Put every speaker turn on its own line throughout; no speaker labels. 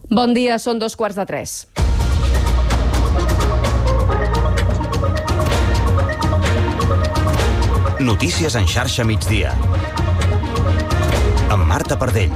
Bon dia, són 2:15.
Notícies en xarxa migdia. Amb Marta Pardell.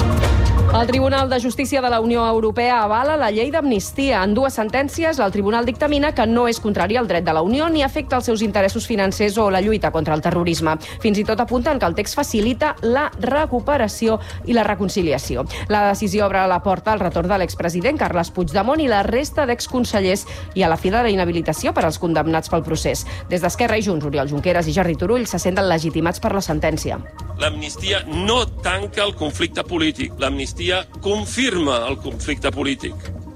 El Tribunal de Justícia de la Unió Europea avala la llei d'amnistia. En dues sentències, el tribunal dictamina que no és contrari al dret de la Unió ni afecta els seus interessos financers o la lluita contra el terrorisme. Fins i tot apunten que el text facilita la recuperació i la reconciliació. La decisió obre la porta al retorn de l'expresident Carles Puigdemont i la resta d'exconsellers i a la fi de la inhabilitació per als condemnats pel procés. Des d'Esquerra i Junts, Oriol Junqueras i Jordi Turull se senten legitimats per la sentència.
L'amnistia no tanca el conflicte polític. L'amnistia confirma el conflicte polític.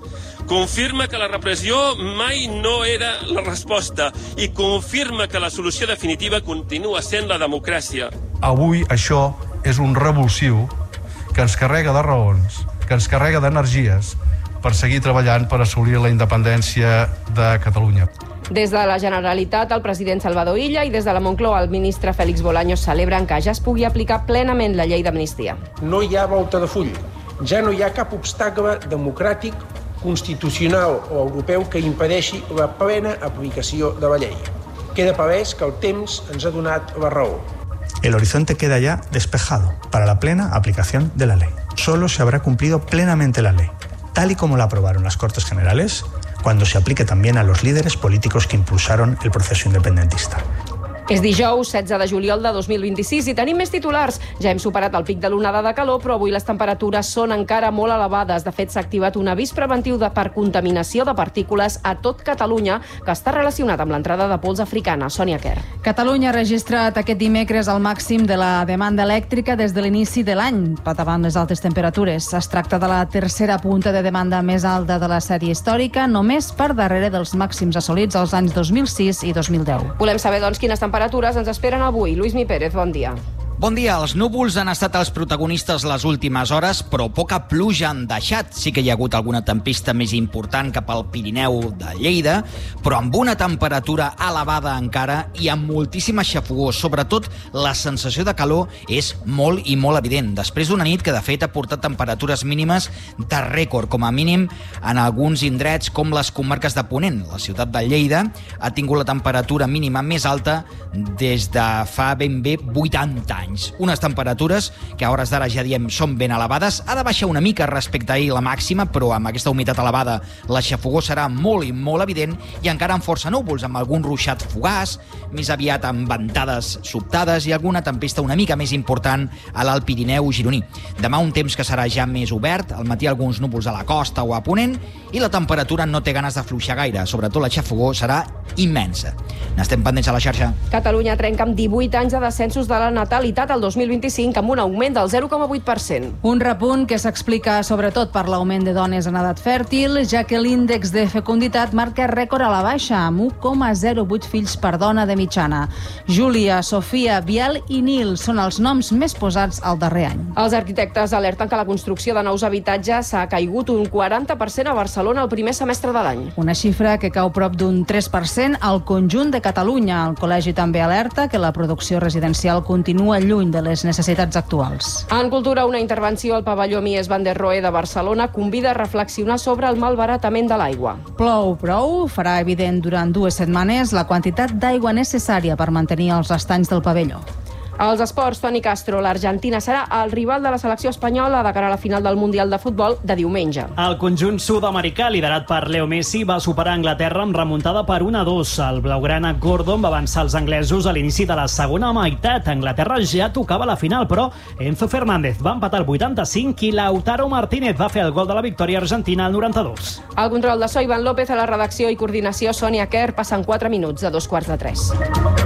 Confirma que la repressió mai no era la resposta i confirma que la solució definitiva continua sent la democràcia.
Avui això és un revulsiu que ens carrega de raons, que ens carrega d'energies per seguir treballant per assolir la independència de Catalunya.
Des de la Generalitat, el president Salvador Illa i des de la Moncloa, el ministre Félix Bolaños celebren que ja es pugui aplicar plenament la llei d'amnistia.
No hi ha volta de full. Ja no hi ha cap obstacle democràtic, constitucional o europeu que impedeixi la plena aplicació de la llei. Queda palès que el temps ens ha donat la raó.
El horizonte queda ya despejado para la plena aplicación de la ley. Solo se habrá cumplido plenamente la ley, tal y como la aprobaron las Cortes Generales, cuando se aplique también a los líderes políticos que impulsaron el proceso independentista.
És dijous, 16 de juliol de 2026 i tenim més titulars. Ja hem superat el pic de l'onada de calor, però avui les temperatures són encara molt elevades. De fet, s'ha activat un avís preventiu per contaminació de partícules a tot Catalunya, que està relacionat amb l'entrada de pols africana. Sònia Quer.
Catalunya ha registrat aquest dimecres el màxim de la demanda elèctrica des de l'inici de l'any, davant les altes temperatures. Es tracta de la tercera punta de demanda més alta de la sèrie històrica, només per darrere dels màxims assolits als anys 2006 i 2010.
Volem saber, doncs, quines temperatures ens esperen avui. Lluís Mi Pérez, bon dia.
Bon dia. Els núvols han estat els protagonistes les últimes hores, però poca pluja han deixat. Sí que hi ha hagut alguna tempesta més important cap al Pirineu de Lleida, però amb una temperatura elevada encara i amb moltíssima xafogor. Sobretot, la sensació de calor és molt i molt evident. Després d'una nit que, de fet, ha portat temperatures mínimes de rècord, com a mínim en alguns indrets com les comarques de Ponent. La ciutat de Lleida ha tingut la temperatura mínima més alta des de fa ben bé 80 anys. Unes temperatures que a hores d'ara ja diem són ben elevades. Ha de baixar una mica respecte a ahir la màxima, però amb aquesta humitat elevada la xafogor serà molt i molt evident i encara amb força núvols, amb algun ruixat fugaç, més aviat amb ventades sobtades i alguna tempesta una mica més important a l'Alt Pirineu gironí. Demà un temps que serà ja més obert, al matí alguns núvols a la costa o a Ponent i la temperatura no té ganes d'afluixar gaire, sobretot la xafogor serà immensa. N'estem pendents a la xarxa.
Catalunya trenca amb 18 anys de descensos de la natalitat al 2025 amb un augment del 0,8%.
Un repunt que s'explica sobretot per l'augment de dones en edat fèrtil, ja que l'índex de fecunditat marca rècord a la baixa, amb 1,08 fills per dona de mitjana. Júlia, Sofia, Biel i Nil són els noms més posats al darrer any.
Els arquitectes alerten que la construcció de nous habitatges ha caigut un 40% a Barcelona el primer semestre de l'any.
Una xifra que cau prop d'un 3% al conjunt de Catalunya. El col·legi també alerta que la producció residencial continua lluny de les necessitats actuals.
En cultura, una intervenció al pavelló Mies van der Rohe de Barcelona convida a reflexionar sobre el malbaratament de l'aigua.
Plou prou, farà evident durant 2 setmanes la quantitat d'aigua necessària per mantenir els estanys del pavelló.
Als esports, Toni Castro, l'Argentina serà el rival de la selecció espanyola de cara a la final del Mundial de Futbol de diumenge.
El conjunt sud-americà, liderat per Leo Messi, va superar Anglaterra amb remuntada per 1-2. El blaugrana Gordon va avançar els anglesos a l'inici de la segona meitat. Anglaterra ja tocava la final, però Enzo Fernández va empatar al 85 i Lautaro Martínez va fer el gol de la victòria argentina al 92.
El control de so, Ivan López, a la redacció i coordinació, Sònia Quer. Passen 4 minuts de 2:45.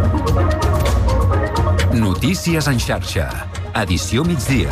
Notícies en xarxa. Edició migdia.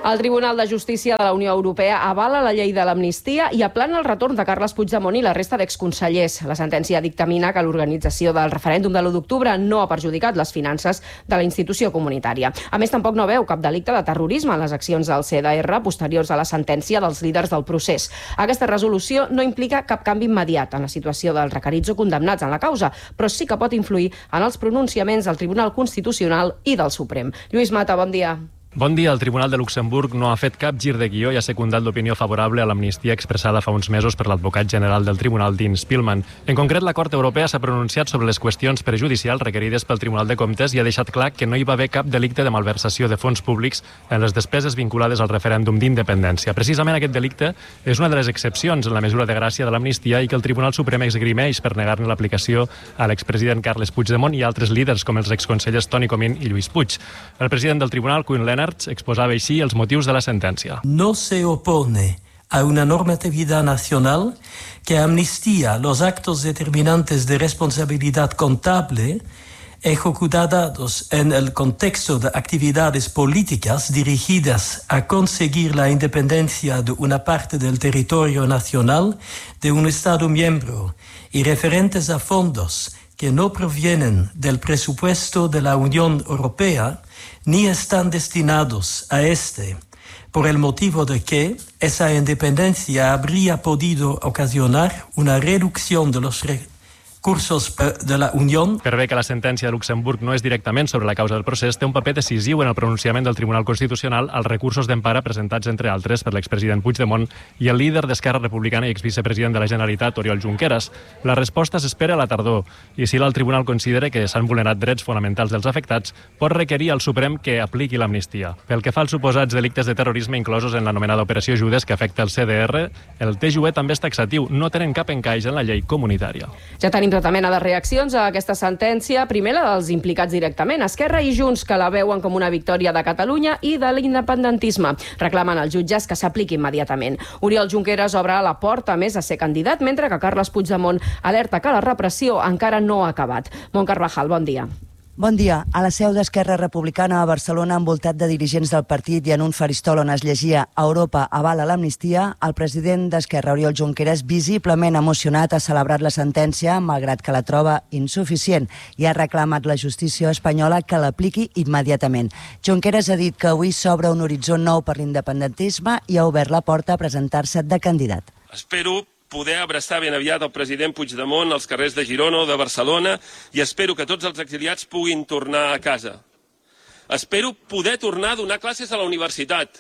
El Tribunal de Justícia de la Unió Europea avala la llei de l'amnistia i aplana el retorn de Carles Puigdemont i la resta d'exconsellers. La sentència dictamina que l'organització del referèndum de l'1 d'octubre no ha perjudicat les finances de la institució comunitària. A més, tampoc no veu cap delicte de terrorisme en les accions del CDR posteriors a la sentència dels líders del procés. Aquesta resolució no implica cap canvi immediat en la situació dels requerits o condemnats en la causa, però sí que pot influir en els pronunciaments del Tribunal Constitucional i del Suprem. Lluís Mata, bon dia.
Bon dia. El Tribunal de Luxemburg no ha fet cap gir de guió i ha secundat l'opinió favorable a l'amnistia expressada fa uns mesos per l'advocat general del Tribunal, Dean Spillman. En concret, la Cort Europea s'ha pronunciat sobre les qüestions prejudicials requerides pel Tribunal de Comptes i ha deixat clar que no hi va haver cap delicte de malversació de fons públics en les despeses vinculades al referèndum d'independència. Precisament aquest delicte és una de les excepcions en la mesura de gràcia de l'amnistia i que el Tribunal Suprem esgrimeix per negar-ne l'aplicació a l'expresident Carles Puigdemont i altres líders com els exconsellers Toni Comín i Lluís Puig. El president del Tribunal, Koen Lenaerts, exposaba així els motius de la sentència.
No se opone a una normatividad nacional que amnistía los actos determinantes de responsabilidad contable ejecutados en el contexto de actividades políticas dirigidas a conseguir la independencia de una parte del territorio nacional de un Estado miembro y referentes a fondos que no provienen del presupuesto de la Unión Europea ni están destinados a este, por el motivo de que esa independencia habría podido ocasionar una reducción de los recursos de la Unión.
Per bé que la sentència de Luxemburg no és directament sobre la causa del procés, té un paper decisiu en el pronunciament del Tribunal Constitucional als recursos d'empara presentats, entre altres, per l'expresident Puigdemont i el líder d'Esquerra Republicana i exvicepresident de la Generalitat, Oriol Junqueras. La resposta s'espera a la tardor i si el Tribunal considera que s'han vulnerat drets fonamentals dels afectats, pot requerir al Suprem que apliqui l'amnistia. Pel que fa als suposats delictes de terrorisme inclosos en l'anomenada Operació Judes que afecta el CDR, el TJUE també és taxatiu, no tenen cap encaix en la llei comunitària.
Ja tenim tota mena de reaccions a aquesta sentència. Primer, la dels implicats directament, Esquerra i Junts, que la veuen com una victòria de Catalunya i de l'independentisme. Reclamen als jutges que s'apliqui immediatament. Oriol Junqueras obre la porta més a ser candidat, mentre que Carles Puigdemont alerta que la repressió encara no ha acabat. Mont Carvajal, bon dia.
Bon dia. A la seu d'Esquerra Republicana a Barcelona, envoltat de dirigents del partit i en un faristol on es llegia Europa avala l'amnistia, el president d'Esquerra, Oriol Junqueras, visiblement emocionat, ha celebrat la sentència, malgrat que la troba insuficient, i ha reclamat la justícia espanyola que l'apliqui immediatament. Junqueras ha dit que avui s'obre un horitzó nou per l'independentisme i ha obert la porta a presentar-se de candidat.
Espero poder abraçar ben aviat el president Puigdemont als carrers de Girona o de Barcelona i espero que tots els exiliats puguin tornar a casa. Espero poder tornar a donar classes a la universitat.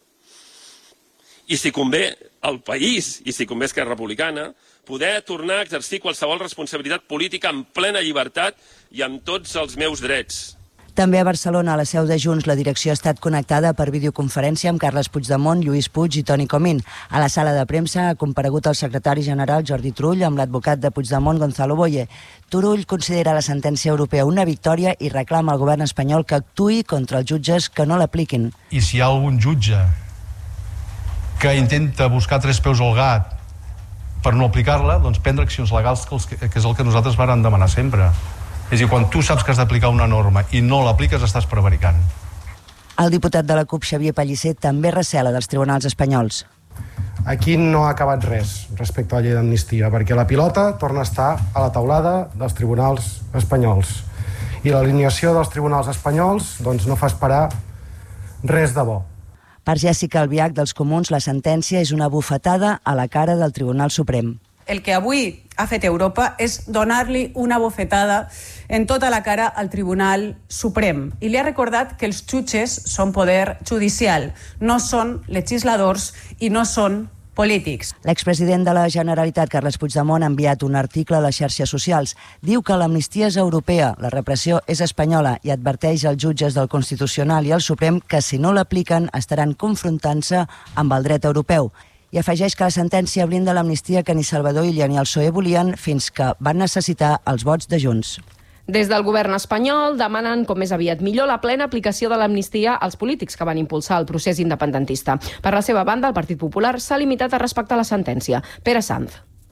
I si convé al país, i si convé Esquerra Republicana, poder tornar a exercir qualsevol responsabilitat política en plena llibertat i amb tots els meus drets.
També a Barcelona, a la seu de Junts, la direcció ha estat connectada per videoconferència amb Carles Puigdemont, Lluís Puig i Toni Comín. A la sala de premsa ha comparegut el secretari general Jordi Turull amb l'advocat de Puigdemont, Gonzalo Boye. Turull considera la sentència europea una victòria i reclama al govern espanyol que actuï contra els jutges que no l'apliquin.
I si hi ha algun jutge que intenta buscar tres peus al gat per no aplicar-la, doncs prendre accions legals, que és el que nosaltres vàrem demanar sempre. És a dir, quan tu saps que has d'aplicar una norma i no l'apliques, estàs prevaricant.
El diputat de la CUP, Xavier Pellicer, també recela dels tribunals espanyols.
Aquí no ha acabat res respecte a la llei d'amnistia, perquè la pilota torna a estar a la taulada dels tribunals espanyols. I l'alineació dels tribunals espanyols doncs, no fa esperar res de bo.
Per Jessica Albiach, dels Comuns, la sentència és una bufetada a la cara del Tribunal Suprem.
El que avui ha fet Europa és donar-li una bofetada en tota la cara al Tribunal Suprem. I li ha recordat que els jutges són poder judicial, no són legisladors i no són polítics.
L'expresident de la Generalitat, Carles Puigdemont, ha enviat un article a les xarxes socials. Diu que l'amnistia és europea, la repressió és espanyola i adverteix als jutges del Constitucional i al Suprem que si no l'apliquen estaran confrontant-se amb el dret europeu. I afegeix que la sentència blinda l'amnistia que ni Salvador Illa ni el PSOE volien fins que van necessitar els vots de Junts.
Des del govern espanyol demanen com més aviat millor la plena aplicació de l'amnistia als polítics que van impulsar el procés independentista. Per la seva banda, el Partit Popular s'ha limitat a respectar la sentència. Pere Sanz.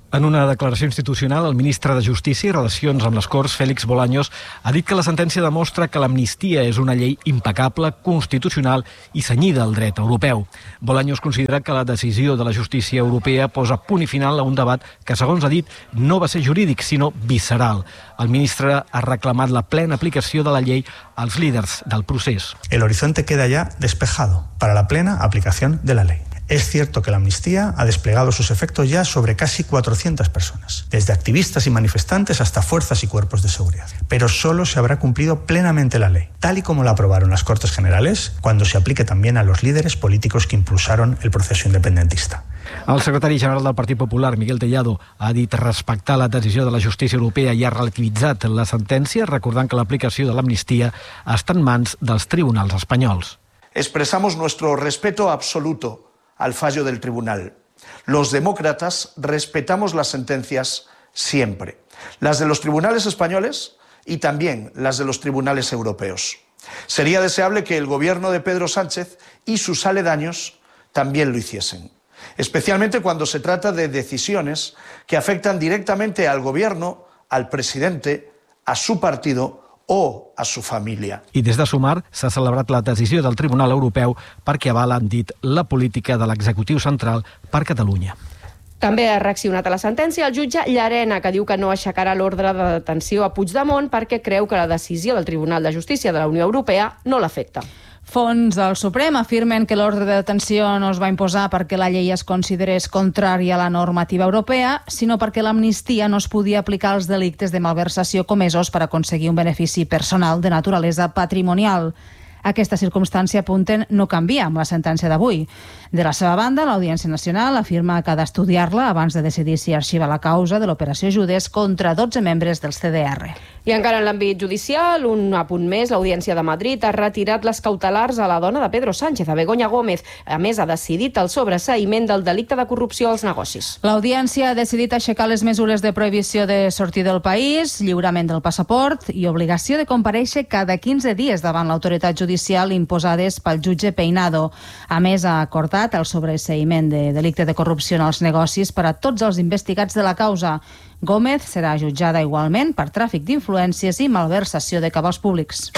En una declaració institucional, el ministre de Justícia i Relacions amb les Corts, Félix Bolaños, ha dit que la sentència demostra que l'amnistia és una llei impecable, constitucional i cenyida al dret europeu. Bolaños considera que la decisió de la justícia europea posa punt i final a un debat que, segons ha dit, no va ser jurídic, sinó visceral. El ministre ha reclamat la plena aplicació de la llei als líders del procés.
El horizonte queda ya despejado para la plena aplicación de la ley. Es cierto que la amnistía ha desplegado sus efectos ya sobre casi 400 personas, desde activistas y manifestantes hasta fuerzas y cuerpos de seguridad. Pero solo se habrá cumplido plenamente la ley, tal y como la aprobaron las Cortes Generales, cuando se aplique también a los líderes políticos que impulsaron el proceso independentista.
El secretari general del Partit Popular, Miguel Tellado, ha dit respectar la decisió de la justícia europea i ha relativitzat la sentència, recordant que l'aplicació de l'amnistia està en mans dels tribunals espanyols.
Expresamos nuestro respeto absoluto al fallo del tribunal. Los demócratas respetamos las sentencias siempre, las de los tribunales españoles y también las de los tribunales europeos. Sería deseable que el gobierno de Pedro Sánchez y sus aledaños también lo hiciesen, especialmente cuando se trata de decisiones que afectan directamente al gobierno, al presidente, a su partido o a su família.
I des de Sumar s'ha celebrat la decisió del Tribunal Europeu perquè avala, han dit, la política de l'executiu central per Catalunya.
També ha reaccionat a la sentència el jutge Llarena, que diu que no aixecarà l'ordre de detenció a Puigdemont perquè creu que la decisió del Tribunal de Justícia de la Unió Europea no l'afecta.
Fons del Suprem afirmen que l'ordre de detenció no es va imposar perquè la llei es considerés contrària a la normativa europea, sinó perquè l'amnistia no es podia aplicar als delictes de malversació comesos per aconseguir un benefici personal de naturalesa patrimonial. Aquesta circumstància, apunten, no canvia amb la sentència d'avui. De la seva banda, l'Audiència Nacional afirma que ha d'estudiar-la abans de decidir si arxiva la causa de l'operació Judes contra 12 membres del CDR.
I encara en l'àmbit judicial, un apunt més, l'Audiència de Madrid ha retirat les cautelars a la dona de Pedro Sánchez, a Begoña Gómez. A més, ha decidit el sobreseïment del delicte de corrupció als negocis.
L'Audiència ha decidit aixecar les mesures de prohibició de sortir del país, lliurament del passaport i obligació de comparèixer cada 15 dies davant l'autoritat judicial imposades pel jutge Peinado. A més, ha acordat el sobreseïment de delicte de corrupció en els negocis per a tots els investigats de la causa. Gómez serà jutjada igualment per tràfic d'influències i malversació de cabals públics.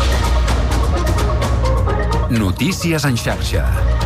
Notícies en xarxa.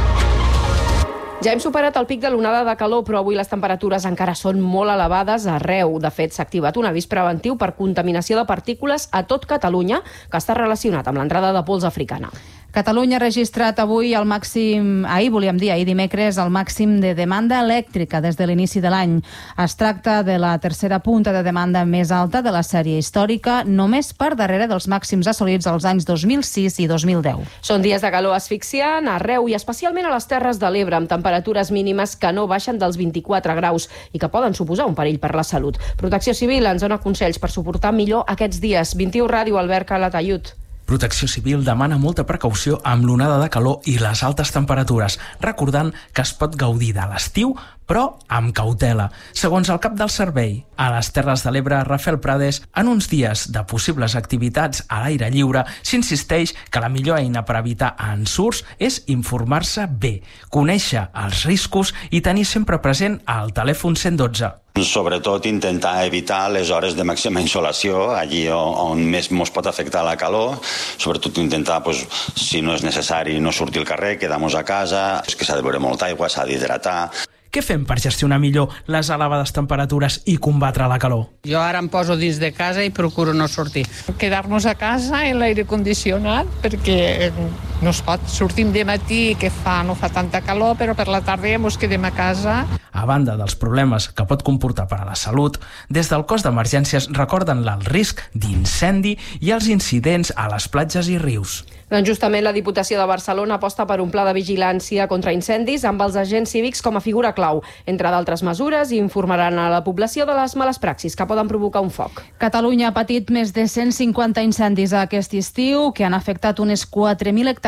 Ja hem superat el pic de l'onada de calor, però avui les temperatures encara són molt elevades arreu. De fet, s'ha activat un avís preventiu per contaminació de partícules a tot Catalunya, que està relacionat amb l'entrada de pols africana.
Catalunya ha registrat avui el màxim, ahir dimecres, el màxim de demanda elèctrica des de l'inici de l'any. Es tracta de la tercera punta de demanda més alta de la sèrie històrica, només per darrere dels màxims assolits als anys 2006 i 2010.
Són dies de calor asfixiant arreu i especialment a les Terres de l'Ebre, amb temperatures mínimes que no baixen dels 24 graus i que poden suposar un perill per la salut. Protecció Civil ens dona consells per suportar millor aquests dies. 21 Ràdio, Albert Calatayud.
Protecció Civil demana molta precaució amb l'onada de calor i les altes temperatures, recordant que es pot gaudir de l'estiu, però amb cautela. Segons el cap del servei, a les Terres de l'Ebre, Rafael Prades, en uns dies de possibles activitats a l'aire lliure, s'insisteix que la millor eina per evitar ensurts és informar-se bé, conèixer els riscos i tenir sempre present el telèfon 112.
Sobretot intentar evitar les hores de màxima insolació, allí on més ens pot afectar la calor, sobretot intentar, si no és necessari, no sortir al carrer, quedar-nos a casa, que s'ha de beure molta aigua, s'ha d'hidratar.
Què fem per gestionar millor les elevades temperatures i combatre la calor?
Jo ara em poso dins de casa i procuro no sortir. Quedar-nos a casa en l'aire condicionat perquè no es pot. Sortim de matí que no fa tanta calor, però per la tarda ens quedem a casa.
A banda dels problemes que pot comportar per a la salut, des del cos d'emergències recorden el risc d'incendi i els incidents a les platges i rius.
Doncs justament la Diputació de Barcelona aposta per un pla de vigilància contra incendis amb els agents cívics com a figura clau. Entre d'altres mesures, informaran a la població de les males praxis que poden provocar un foc.
Catalunya ha patit més de 150 incendis aquest estiu que han afectat unes 4.000 hectàrees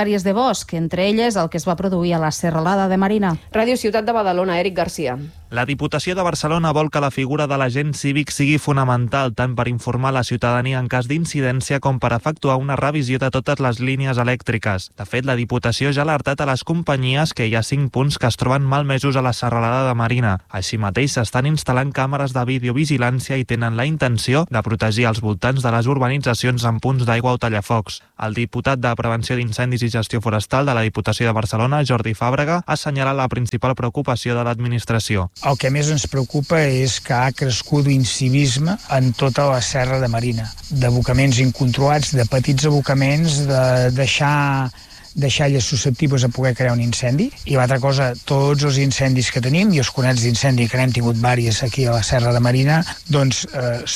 hectàrees de bosc, entre elles el que es va produir a la Serralada de Marina.
Ràdio Ciutat de Badalona, Eric Garcia.
La Diputació de Barcelona vol que la figura de l'agent cívic sigui fonamental tant per informar la ciutadania en cas d'incidència com per efectuar una revisió de totes les línies elèctriques. De fet, la Diputació ja ha alertat a les companyies que hi ha 5 punts que es troben malmesos a la Serralada de Marina. Així mateix s'estan instal·lant càmeres de videovigilància i tenen la intenció de protegir els voltants de les urbanitzacions en punts d'aigua o tallafocs. El diputat de Prevenció d'Incendis i Gestió Forestal de la Diputació de Barcelona, Jordi Fàbrega, ha assenyalat la principal preocupació de l'administració.
El que més ens preocupa és que ha crescut l'incivisme en tota la Serra de Marina, d'abocaments incontrolats, de petits abocaments, de deixar deixalles susceptibles a poder crear un incendi. I l'altra cosa, tots els incendis que tenim i els conats d'incendi que n'hem tingut diversos aquí a la Serra de Marina, doncs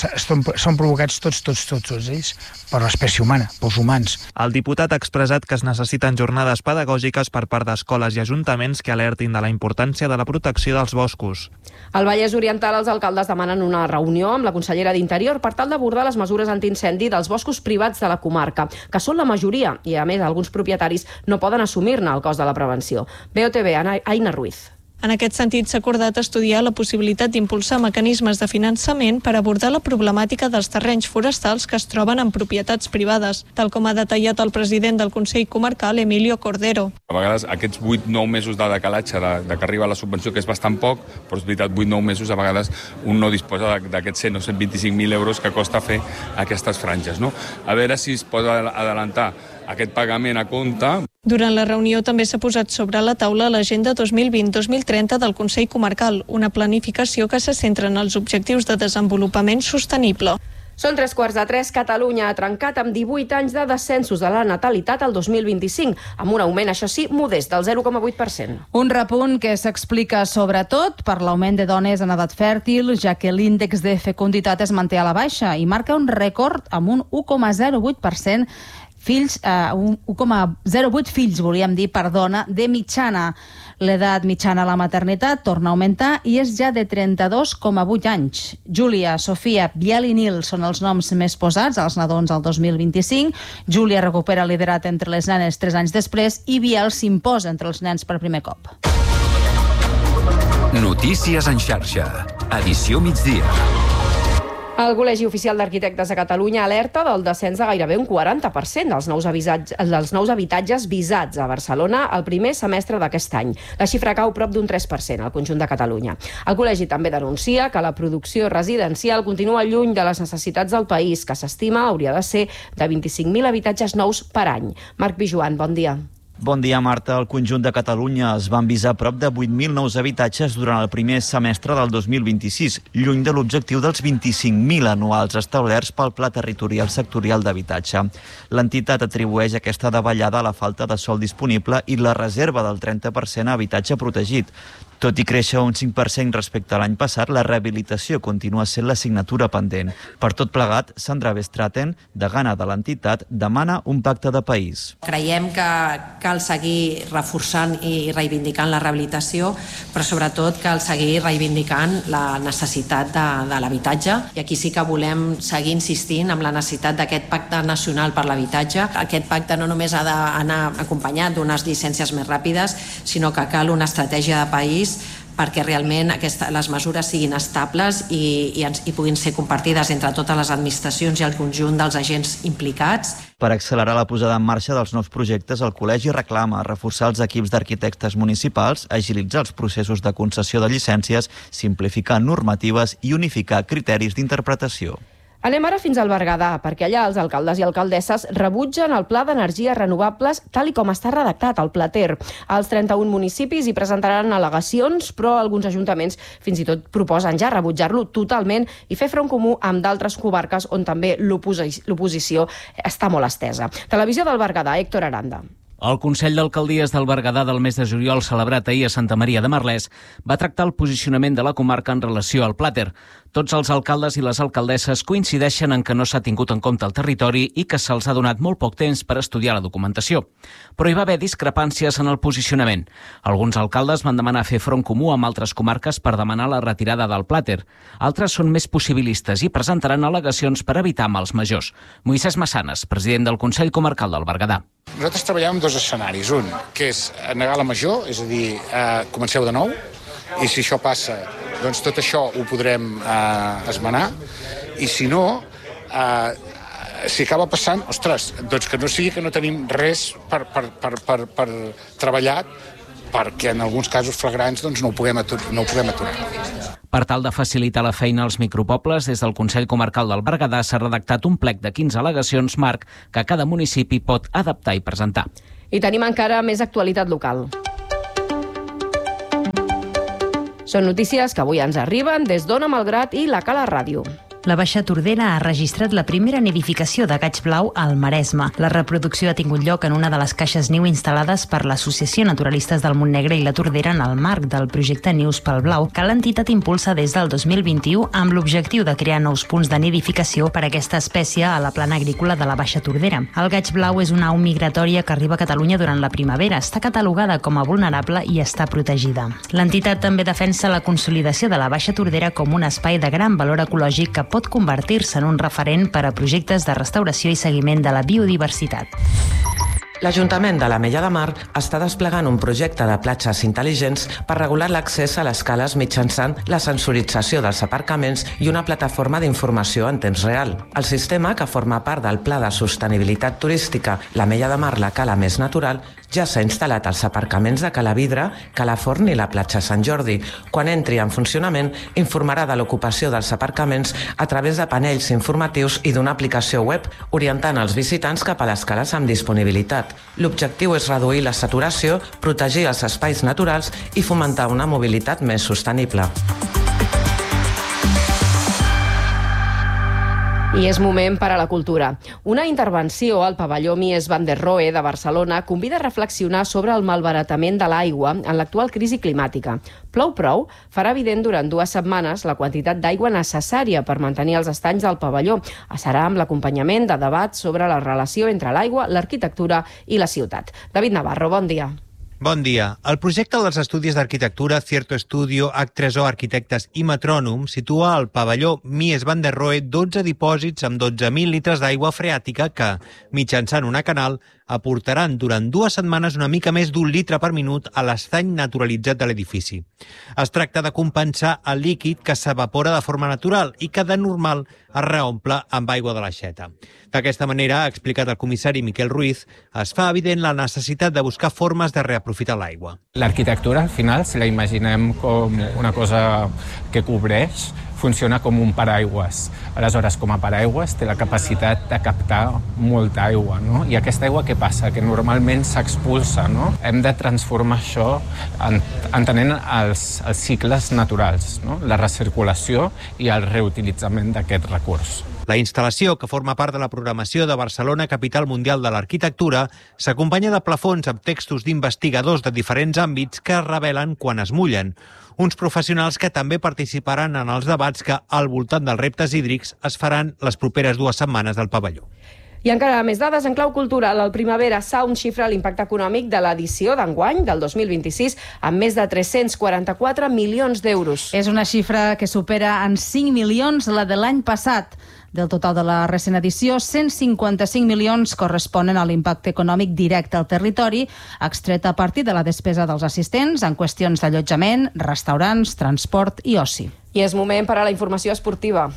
són provocats tots ells per l'espècie humana, pels humans.
El diputat ha expressat que es necessiten jornades pedagògiques per part d'escoles i ajuntaments que alertin de la importància de la protecció dels boscos.
Al Vallès Oriental, els alcaldes demanen una reunió amb la consellera d'Interior per tal d'abordar les mesures antiincendi dels boscos privats de la comarca, que són la majoria, i a més alguns propietaris no poden assumir-ne el cost de la prevenció. BOTV, Aina Ruiz.
En aquest sentit, s'ha acordat estudiar la possibilitat d'impulsar mecanismes de finançament per abordar la problemàtica dels terrenys forestals que es troben en propietats privades, tal com ha detallat el president del Consell Comarcal, Emilio Cordero.
A vegades aquests 8-9 mesos de decalatge de que arriba la subvenció, que és bastant poc, però és veritat, 8-9 mesos a vegades un no disposa d'aquests 100 o 125.000 euros que costa fer aquestes franges. No? A veure si es pot adelantar aquest pagament a compte.
Durant la reunió també s'ha posat sobre la taula l'agenda 2020-2030 del Consell Comarcal, una planificació que se centra en els objectius de desenvolupament sostenible.
Són 3:15. Catalunya ha trencat amb 18 anys de descensos de la natalitat al 2025, amb un augment, això sí, modest, del 0,8%.
Un repunt que s'explica sobretot per l'augment de dones en edat fèrtil, ja que l'índex de fecunditat es manté a la baixa i marca un rècord amb un 1,08% 1,08 fills, volíem dir, per dona, de mitjana. L'edat mitjana a la maternitat torna a augmentar i és ja de 32,8 anys. Júlia, Sofia, Biel i Nil són els noms més posats als nadons al 2025. Júlia recupera el liderat entre les nenes 3 anys després i Biel s'imposa entre els nens per primer cop.
Notícies en xarxa. Edició migdia.
El Col·legi Oficial d'Arquitectes de Catalunya alerta del descens de gairebé un 40% dels nous habitatges visats a Barcelona el primer semestre d'aquest any. La xifra cau prop d'un 3% al conjunt de Catalunya. El col·legi també denuncia que la producció residencial continua lluny de les necessitats del país, que s'estima hauria de ser de 25.000 habitatges nous per any. Marc Bijuan, bon dia.
Bon dia, Marta. Al conjunt de Catalunya es van visar prop de 8.000 nous habitatges durant el primer semestre del 2026, lluny de l'objectiu dels 25.000 anuals establerts pel Pla Territorial Sectorial d'Habitatge. L'entitat atribueix aquesta davallada a la falta de sòl disponible i la reserva del 30% a habitatge protegit. Tot i créixer un 5% respecte a l'any passat, la rehabilitació continua sent l'assignatura pendent. Per tot plegat, Sandra Bestraten, degana de l'entitat, demana un pacte de país.
Creiem que cal seguir reforçant i reivindicant la rehabilitació, però sobretot cal seguir reivindicant la necessitat de l'habitatge. I aquí sí que volem seguir insistint amb la necessitat d'aquest pacte nacional per l'habitatge. Aquest pacte no només ha d'anar acompanyat d'unes llicències més ràpides, sinó que cal una estratègia de país perquè realment les mesures siguin estables i puguin ser compartides entre totes les administracions i el conjunt dels agents implicats.
Per accelerar la posada en marxa dels nous projectes, el Col·legi reclama reforçar els equips d'arquitectes municipals, agilitzar els processos de concessió de llicències, simplificar normatives i unificar criteris d'interpretació.
Anem ara fins al Berguedà, perquè allà els alcaldes i alcaldesses rebutgen el Pla d'Energies Renovables tal i com està redactat, el Plater. Els 31 municipis hi presentaran al·legacions, però alguns ajuntaments fins i tot proposen ja rebutjar-lo totalment i fer front comú amb d'altres comarques on també l'oposició està molt estesa. Televisió del Berguedà, Héctor Aranda.
El Consell d'Alcaldies del Berguedà del mes de juliol, celebrat ahir a Santa Maria de Merlès, va tractar el posicionament de la comarca en relació al Plater. Tots els alcaldes i les alcaldesses coincideixen en que no s'ha tingut en compte el territori i que se'ls ha donat molt poc temps per estudiar la documentació. Però hi va haver discrepàncies en el posicionament. Alguns alcaldes van demanar fer front comú amb altres comarques per demanar la retirada del Plater. Altres són més possibilistes i presentaran al·legacions per evitar mals majors. Moisès Massanes, president del Consell Comarcal del Berguedà.
nosaltres treballem en dos escenaris. Un, que és negar la major, és a dir, comenceu de nou, i si això passa, doncs tot això ho podrem esmenar, i si no, si acaba passant, ostres, doncs que no sigui que no tenim res per treballar, perquè en alguns casos flagrants doncs no ho puguem aturar.
Per tal de facilitar la feina als micropobles, des del Consell Comarcal del Berguedà s'ha redactat un plec de 15 al·legacions, Marc, que cada municipi pot adaptar i presentar.
I tenim encara més actualitat local. Són notícies que avui ens arriben des d'Ona Malgrat i la Cala Ràdio.
La Baixa Tordera ha registrat la primera nidificació de gaig blau al Maresme. La reproducció ha tingut lloc en una de les caixes niu instal·lades per l'Associació Naturalistes del Montnegre i la Tordera en el marc del projecte Nius pel Blau, que l'entitat impulsa des del 2021 amb l'objectiu de crear nous punts de nidificació per a aquesta espècie a la plana agrícola de la Baixa Tordera. El gaig blau és una au migratòria que arriba a Catalunya durant la primavera. Està catalogada com a vulnerable i està protegida. L'entitat també defensa la consolidació de la Baixa Tordera com un espai de gran valor ecològic que pot convertir-se en un referent per a projectes de restauració i seguiment de la biodiversitat.
L'Ajuntament de l'Ametlla de Mar està desplegant un projecte de platges intel·ligents per regular l'accés a les cales mitjançant la sensorització dels aparcaments i una plataforma d'informació en temps real. El sistema, que forma part del Pla de Sostenibilitat Turística l'Ametlla de Mar, la cala més natural, ja s'ha instal·lat als aparcaments de Cala Vidre, Cala Forn i la platja Sant Jordi. Quan entri en funcionament, informarà de l'ocupació dels aparcaments a través de panells informatius i d'una aplicació web, orientant els visitants cap a les cales amb disponibilitat. L'objectiu és reduir la saturació, protegir els espais naturals i fomentar una mobilitat més sostenible.
I és moment per a la cultura. Una intervenció al pavelló Mies van der Rohe de Barcelona convida a reflexionar sobre el malbaratament de l'aigua en l'actual crisi climàtica. Plou Prou farà evident durant 2 setmanes la quantitat d'aigua necessària per mantenir els estanys del pavelló. Serà amb l'acompanyament de debats sobre la relació entre l'aigua, l'arquitectura i la ciutat. David Navarro, bon dia.
Bon dia. El projecte dels estudis d'arquitectura Cierto Estudio, H3O Arquitectes i Metrònom situa al pavelló Mies van der Rohe 12 dipòsits amb 12.000 litres d'aigua freàtica que, mitjançant una canal, aportaran durant 2 setmanes una mica més d'1 litre per minut a l'estany naturalitzat de l'edifici. Es tracta de compensar el líquid que s'evapora de forma natural i que de normal es reomple amb aigua de l'aixeta. D'aquesta manera, ha explicat el comissari Miquel Ruiz, es fa evident la necessitat de buscar formes de reaprofitar l'aigua.
L'arquitectura, al final, si la imaginem com una cosa que cobreix, funciona com un paraigües. Aleshores, com a paraigües, té la capacitat de captar molta aigua, no? I aquesta aigua què passa? Que normalment s'expulsa, no? Hem de transformar això entenent els cicles naturals, no? La recirculació i el reutilitzament d'aquest recurs.
La instal·lació, que forma part de la programació de Barcelona, capital mundial de l'arquitectura, s'acompanya de plafons amb textos d'investigadors de diferents àmbits que es revelen quan es mullen. Uns professionals que també participaran en els debats que, al voltant dels reptes hídrics, es faran les properes 2 setmanes del pavelló.
I encara més dades en clau cultural. El Primavera Sound xifra l'impacte econòmic de l'edició d'enguany, del 2026, amb més de 344 milions d'euros.
És una xifra que supera en 5 milions la de l'any passat. Del total de la recent edició, 155 milions corresponen a l'impacte econòmic directe al territori, extret a partir de la despesa dels assistents en qüestions d'allotjament, restaurants, transport i oci.
I és moment per a la informació esportiva.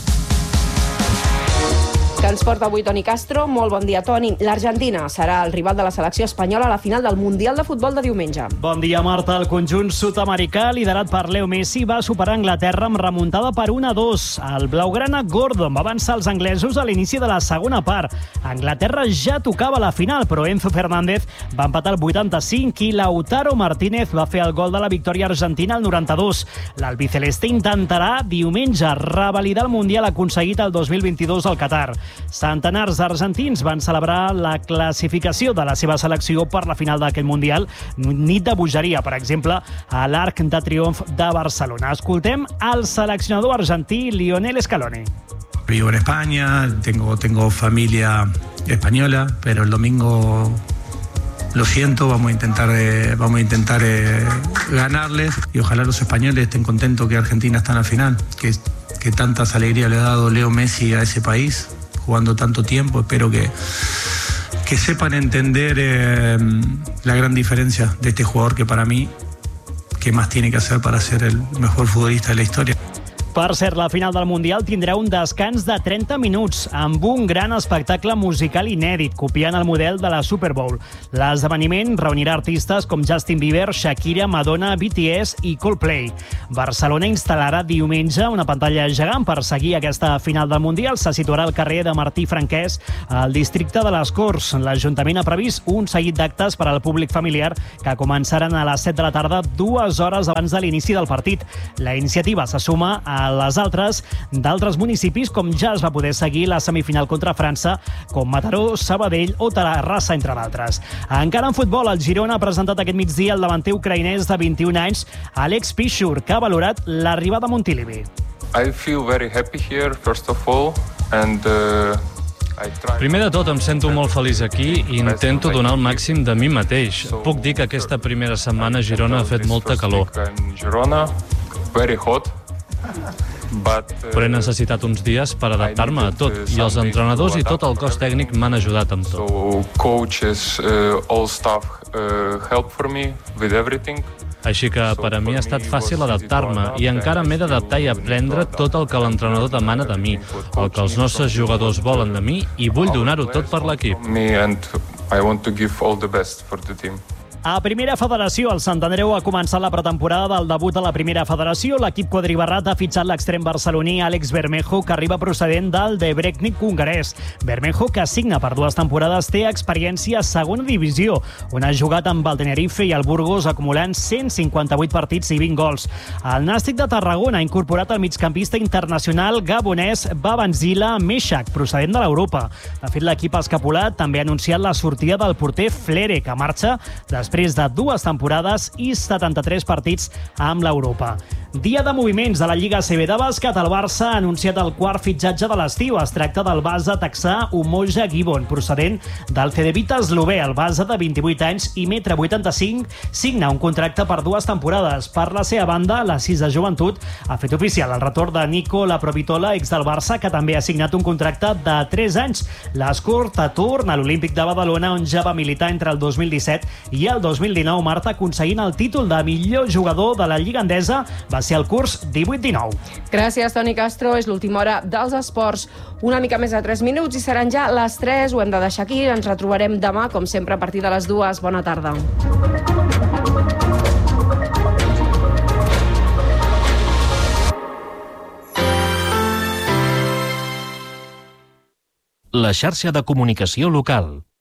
Que ens porta avui Toni Castro. Molt bon dia, Toni. L'Argentina serà el rival de la selecció espanyola a la final del Mundial de Futbol de diumenge.
Bon dia, Marta. El conjunt sud-americà, liderat per Leo Messi, va superar Anglaterra amb remuntada per 1-2. El blaugrana Gordon va avançar els anglesos a l'inici de la segona part. Anglaterra ja tocava la final, però Enzo Fernández va empatar el 85 i Lautaro Martínez va fer el gol de la victòria argentina al 92. L'albiceleste intentarà diumenge revalidar el Mundial aconseguit el 2022 al Qatar. Centenars d'argentins van celebrar la classificació de la seva selecció per la final d'aquest Mundial, nit de bogeria, per exemple, a l'Arc de Triomf de Barcelona. Escoltem el seleccionador argentí Lionel Scaloni.
Vivo en España, tengo familia española, pero el domingo lo siento, vamos a intentar ganarles y ojalá los españoles estén contentos que Argentina está en la final, que tantas alegrías le ha dado Leo Messi a ese país, jugando tanto tiempo. Espero que que sepan entender la gran diferencia de este jugador que para mí, ¿qué más tiene que hacer para ser el mejor futbolista de la historia?
Per cert, la final del Mundial tindrà un descans de 30 minuts amb un gran espectacle musical inèdit, copiant el model de la Super Bowl. L'esdeveniment reunirà artistes com Justin Bieber, Shakira, Madonna, BTS i Coldplay. Barcelona instal·larà diumenge una pantalla gegant per seguir aquesta final del Mundial. Se situarà al carrer de Martí Franquès, al districte de les Corts. L'Ajuntament ha previst un seguit d'actes per al públic familiar que començaran a les 7 de la tarda, 2 hores abans de l'inici del partit. La iniciativa se suma a les altres d'altres municipis, com ja es va poder seguir la semifinal contra França, com Mataró, Sabadell o Terrassa, entre d'altres. Encara en futbol, el Girona ha presentat aquest migdia el davanter ucraïnès de 21 anys, Alex Piszczur, que ha valorat l'arribada a Montilivi.
I feel very happy here, first of all, and
primer de tot, em sento molt feliç aquí i intento donar el màxim de mi mateix. Puc dir que aquesta primera setmana a Girona ha fet molta calor. Però he necessitat uns dies per adaptar-me a tot, i els entrenadors i tot el cos tècnic m'han ajudat amb tot. Així que per a mi ha estat fàcil adaptar-me i encara m'he d'adaptar i aprendre tot el que l'entrenador demana de mi, el que els nostres jugadors volen de mi, i vull donar-ho tot per l'equip.
A Primera Federació, el Sant Andreu ha començat la pretemporada del debut a la Primera Federació. L'equip quadribarrat ha fitxat l'extrem barceloní Àlex Bermejo, que arriba procedent del Debrecnik hongarès. Bermejo, que signa per 2 temporades, té experiència a segona divisió, on ha jugat amb el Tenerife i el Burgos, acumulant 158 partits i 20 gols. El Nàstic de Tarragona ha incorporat el migcampista internacional gabonès Babangida Meshak, procedent de l'Europa. De fet, l'equip escapulat també ha anunciat la sortida del porter Flere, que marxa després de 2 temporades i 73 partits amb l'Europa. Dia de moviments de la Lliga ACB de bàsquet. El Barça ha anunciat el 4 fitxatge de l'estiu. Es tracta del base texà Umoja Gibbon, procedent del Cedevita eslové. El base de 28 anys i 1,85 m signa un contracte per 2 temporades. Per la seva banda, la 6 de Joventut ha fet oficial el retorn de Nico Laprovitola, ex del Barça, que també ha signat un contracte de 3 anys. L'Escort torna a l'Olímpic de Badalona, on ja va militar entre el 2017 i el 2019, Marta, aconseguint el títol de millor jugador de la Lliga Endesa. Va ser el curs 18-19.
Gràcies, Toni Castro. És l'última hora dels esports. Una mica més de 3 minuts i seran ja les 3. Ho hem de deixar aquí. Ens retrobarem demà, com sempre, a partir de les 2. Bona tarda.
La xarxa de comunicació local.